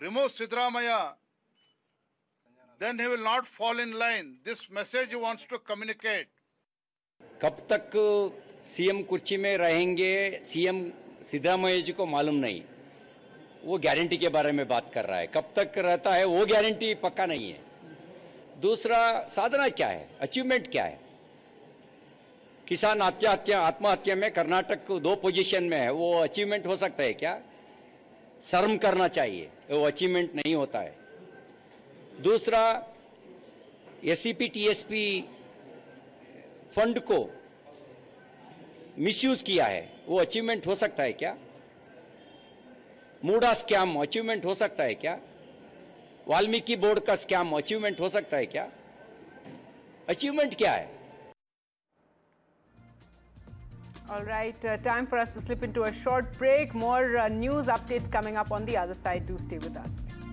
remove Siddaramaiah, then he will not fall in line. This message he wants to communicate. कब तक CM कुर्सी में रहेंगे CM Siddaramaiah जी को मालूम नहीं, वो गारंटी के बारे में बात कर रहा है। कब तक रहता है वो गारंटी पक्का नहीं है। दूसरा, साधना क्या है, अचीवमेंट क्या है? किसान आत्महत्या में कर्नाटक 2 पोजीशन में है, वो अचीवमेंट हो सकता है क्या? शर्म करना चाहिए, वो अचीवमेंट नहीं होता है। दूसरा, एससीपी टीएसपी फंड को मिसयूज किया है, वो अचीवमेंट हो सकता है क्या? मूडा स्कैम अचीवमेंट हो सकता है क्या? वाल्मीकि बोर्ड का स्कैम अचीवमेंट हो सकता है क्या? अचीवमेंट क्या है? All right, time for us to slip into a short break. More news updates coming up on the other side. Do stay with us.